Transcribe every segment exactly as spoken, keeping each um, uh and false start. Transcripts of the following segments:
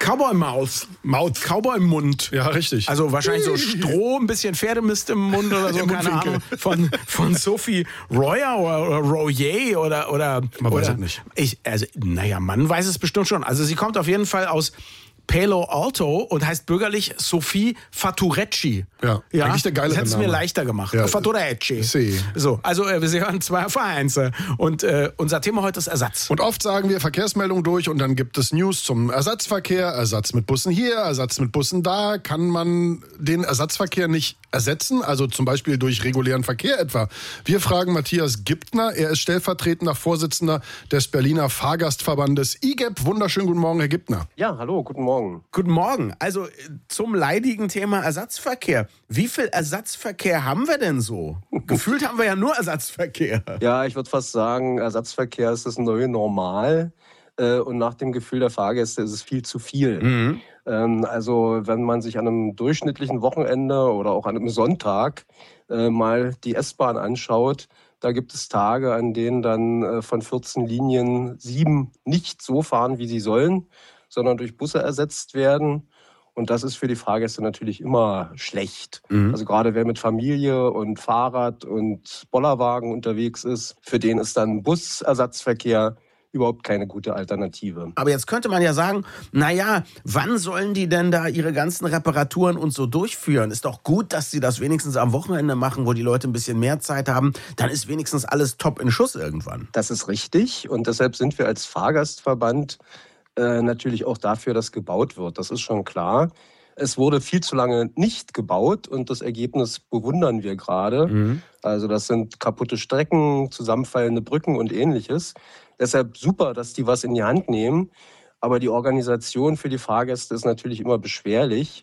Cowboy-Maus. Maut. Cowboy-Mund. Ja, richtig. Also wahrscheinlich so Stroh, ein bisschen Pferdemist im Mund oder so, Im keine Mundwinkel. Ahnung. Von, von Sophie Royer oder, oder Royer oder... oder Man oder, weiß es nicht. Ich, also, naja, man weiß es bestimmt schon. Also sie kommt auf jeden Fall aus Palo Alto und heißt bürgerlich Sophie Faturecci. Ja, eigentlich der geilere Das hätte es mir Name. leichter gemacht. Ja. Faturecci. Si. So, also äh, wir hören zwei Vereins. Und äh, unser Thema heute ist Ersatz. Und oft sagen wir Verkehrsmeldung durch und dann gibt es News zum Ersatzverkehr, Ersatz mit Bussen hier, Ersatz mit Bussen da. Kann man den Ersatzverkehr nicht ersetzen, also zum Beispiel durch regulären Verkehr etwa? Wir fragen Matthias Gibtner, er ist stellvertretender Vorsitzender des Berliner Fahrgastverbandes I G E P. Wunderschönen guten Morgen, Herr Gibtner. Ja, hallo, guten Morgen. Guten Morgen. Also äh, zum leidigen Thema Ersatzverkehr. Wie viel Ersatzverkehr haben wir denn so? Gefühlt haben wir ja nur Ersatzverkehr. Ja, ich würde fast sagen, Ersatzverkehr ist das neue Normal. Äh, und nach dem Gefühl der Fahrgäste ist es viel zu viel. Mhm. Ähm, also wenn man sich an einem durchschnittlichen Wochenende oder auch an einem Sonntag äh, mal die S-Bahn anschaut, da gibt es Tage, an denen dann äh, von vierzehn Linien sieben nicht so fahren, wie sie sollen, sondern durch Busse ersetzt werden. Und das ist für die Fahrgäste natürlich immer schlecht. Mhm. Also gerade wer mit Familie und Fahrrad und Bollerwagen unterwegs ist, für den ist dann Busersatzverkehr überhaupt keine gute Alternative. Aber jetzt könnte man ja sagen, naja, wann sollen die denn da ihre ganzen Reparaturen und so durchführen? Ist doch gut, dass sie das wenigstens am Wochenende machen, wo die Leute ein bisschen mehr Zeit haben. Dann ist wenigstens alles top in Schuss irgendwann. Das ist richtig und deshalb sind wir als Fahrgastverband äh, natürlich auch dafür, dass gebaut wird. Das ist schon klar. Es wurde viel zu lange nicht gebaut und das Ergebnis bewundern wir gerade. Mhm. Also das sind kaputte Strecken, zusammenfallende Brücken und Ähnliches. Deshalb super, dass die was in die Hand nehmen. Aber die Organisation für die Fahrgäste ist natürlich immer beschwerlich.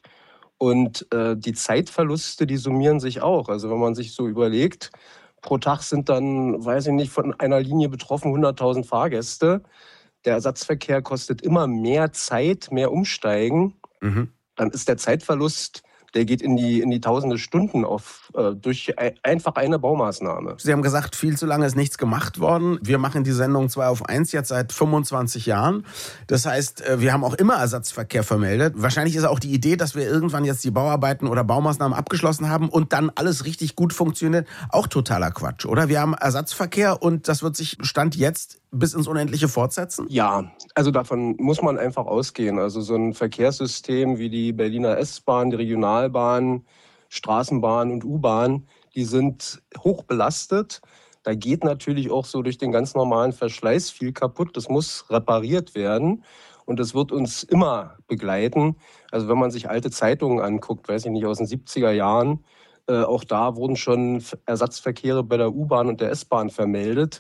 Und äh, die Zeitverluste, die summieren sich auch. Also wenn man sich so überlegt, pro Tag sind dann, weiß ich nicht, von einer Linie betroffen hunderttausend Fahrgäste. Der Ersatzverkehr kostet immer mehr Zeit, mehr Umsteigen. Mhm. Dann ist der Zeitverlust, der geht in die, in die tausende Stunden auf, äh, durch ein, einfach eine Baumaßnahme. Sie haben gesagt, viel zu lange ist nichts gemacht worden. Wir machen die Sendung zwei auf eins jetzt seit fünfundzwanzig Jahren. Das heißt, wir haben auch immer Ersatzverkehr vermeldet. Wahrscheinlich ist auch die Idee, dass wir irgendwann jetzt die Bauarbeiten oder Baumaßnahmen abgeschlossen haben und dann alles richtig gut funktioniert, auch totaler Quatsch, oder? Wir haben Ersatzverkehr und das wird sich Stand jetzt bis ins Unendliche fortsetzen? Ja, also davon muss man einfach ausgehen. Also so ein Verkehrssystem wie die Berliner S-Bahn, die Regionalbahn, Straßenbahn und U-Bahn, die sind hoch belastet. Da geht natürlich auch so durch den ganz normalen Verschleiß viel kaputt. Das muss repariert werden und das wird uns immer begleiten. Also wenn man sich alte Zeitungen anguckt, weiß ich nicht, aus den siebziger Jahren, äh, auch da wurden schon Ersatzverkehre bei der U-Bahn und der S-Bahn vermeldet.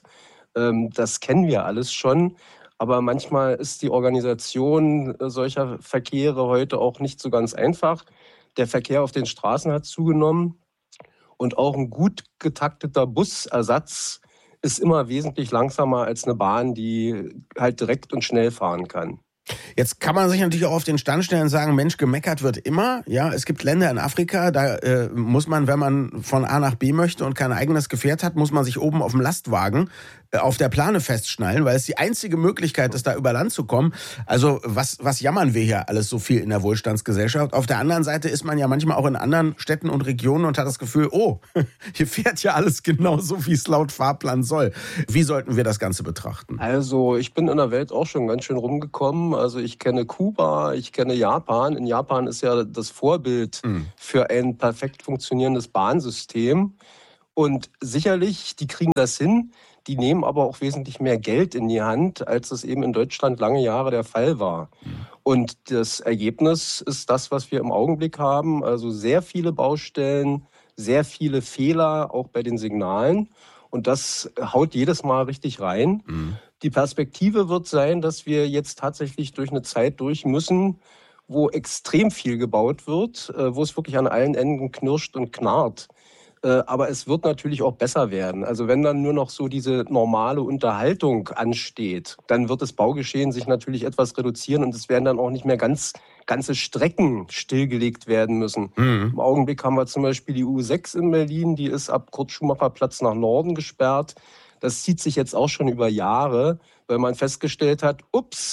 Das kennen wir alles schon, aber manchmal ist die Organisation solcher Verkehre heute auch nicht so ganz einfach. Der Verkehr auf den Straßen hat zugenommen und auch ein gut getakteter Busersatz ist immer wesentlich langsamer als eine Bahn, die halt direkt und schnell fahren kann. Jetzt kann man sich natürlich auch auf den Stand stellen und sagen, Mensch, gemeckert wird immer. Ja, es gibt Länder in Afrika, da äh, muss man, wenn man von A nach B möchte und kein eigenes Gefährt hat, muss man sich oben auf dem Lastwagen äh, auf der Plane festschnallen, weil es die einzige Möglichkeit ist, da über Land zu kommen. Also was, was jammern wir hier alles so viel in der Wohlstandsgesellschaft? Auf der anderen Seite ist man ja manchmal auch in anderen Städten und Regionen und hat das Gefühl, oh, hier fährt ja alles genauso, wie es laut Fahrplan soll. Wie sollten wir das Ganze betrachten? Also ich bin in der Welt auch schon ganz schön rumgekommen. Also ich kenne Kuba, ich kenne Japan. In Japan ist ja das Vorbild mhm. für ein perfekt funktionierendes Bahnsystem. Und sicherlich, die kriegen das hin. Die nehmen aber auch wesentlich mehr Geld in die Hand, als es eben in Deutschland lange Jahre der Fall war. Mhm. Und das Ergebnis ist das, was wir im Augenblick haben. Also sehr viele Baustellen, sehr viele Fehler, auch bei den Signalen. Und das haut jedes Mal richtig rein. Mhm. Die Perspektive wird sein, dass wir jetzt tatsächlich durch eine Zeit durch müssen, wo extrem viel gebaut wird, wo es wirklich an allen Enden knirscht und knarrt. Aber es wird natürlich auch besser werden. Also wenn dann nur noch so diese normale Unterhaltung ansteht, dann wird das Baugeschehen sich natürlich etwas reduzieren und es werden dann auch nicht mehr ganz ganze Strecken stillgelegt werden müssen. Mhm. Im Augenblick haben wir zum Beispiel die U sechs in Berlin, die ist ab Kurt-Schumacher-Platz nach Norden gesperrt. Das zieht sich jetzt auch schon über Jahre, weil man festgestellt hat, ups,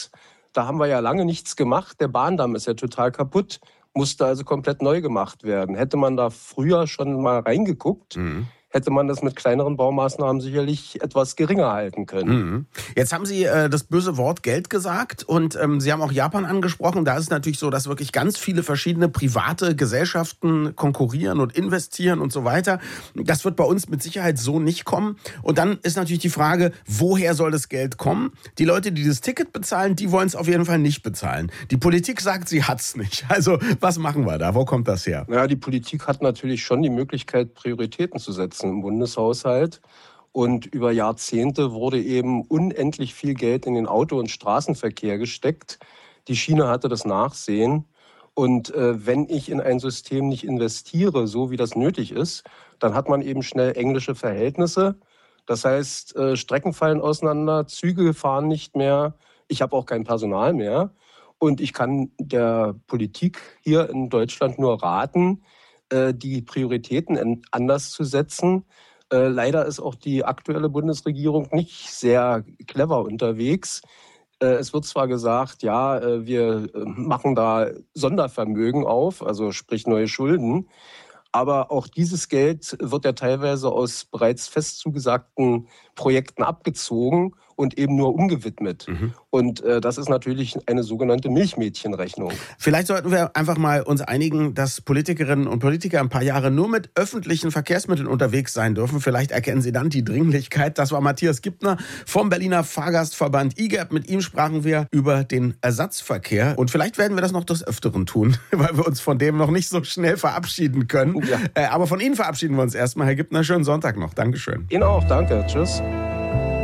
Da haben wir ja lange nichts gemacht. Der Bahndamm ist ja total kaputt, musste also komplett neu gemacht werden. Hätte man da früher schon mal reingeguckt, mhm. hätte man das mit kleineren Baumaßnahmen sicherlich etwas geringer halten können. Mhm. Jetzt haben Sie äh, das böse Wort Geld gesagt und ähm, Sie haben auch Japan angesprochen. Da ist es natürlich so, dass wirklich ganz viele verschiedene private Gesellschaften konkurrieren und investieren und so weiter. Das wird bei uns mit Sicherheit so nicht kommen. Und dann ist natürlich die Frage, woher soll das Geld kommen? Die Leute, die das Ticket bezahlen, die wollen es auf jeden Fall nicht bezahlen. Die Politik sagt, sie hat es nicht. Also was machen wir da? Wo kommt das her? Ja, die Politik hat natürlich schon die Möglichkeit, Prioritäten zu setzen im Bundeshaushalt. Und über Jahrzehnte wurde eben unendlich viel Geld in den Auto- und Straßenverkehr gesteckt. Die Schiene hatte das Nachsehen. Und äh, wenn ich in ein System nicht investiere, so wie das nötig ist, dann hat man eben schnell englische Verhältnisse. Das heißt, äh, Strecken fallen auseinander, Züge fahren nicht mehr, ich habe auch kein Personal mehr. Und ich kann der Politik hier in Deutschland nur raten, die Prioritäten anders zu setzen. Leider ist auch die aktuelle Bundesregierung nicht sehr clever unterwegs. Es wird zwar gesagt, ja, wir machen da Sondervermögen auf, also sprich neue Schulden, aber auch dieses Geld wird ja teilweise aus bereits fest zugesagten Projekten abgezogen und eben nur umgewidmet. Mhm. Und äh, das ist natürlich eine sogenannte Milchmädchenrechnung. Vielleicht sollten wir einfach mal uns einigen, dass Politikerinnen und Politiker ein paar Jahre nur mit öffentlichen Verkehrsmitteln unterwegs sein dürfen. Vielleicht erkennen Sie dann die Dringlichkeit. Das war Matthias Gibtner vom Berliner Fahrgastverband I G E P. Mit ihm sprachen wir über den Ersatzverkehr. Und vielleicht werden wir das noch des Öfteren tun, weil wir uns von dem noch nicht so schnell verabschieden können. Ja. Äh, aber von Ihnen verabschieden wir uns erstmal. Herr Gibtner, schönen Sonntag noch. Dankeschön. Ihnen auch, danke. Tschüss.